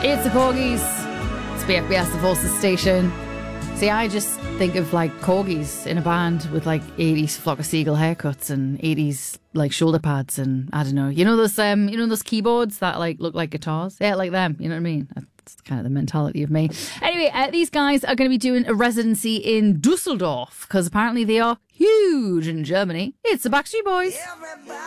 It's the Corgis. It's BFBS, the Forces station. See, I just think of like Corgis in a band with like 80s Flock of Seagull haircuts and 80s like shoulder pads and I don't know. You know those keyboards that like look like guitars? Yeah, like them. You know what I mean? That's kind of the mentality of me. Anyway, these guys are going to be doing a residency in Dusseldorf because apparently they are huge in Germany. It's the Backstreet Boys.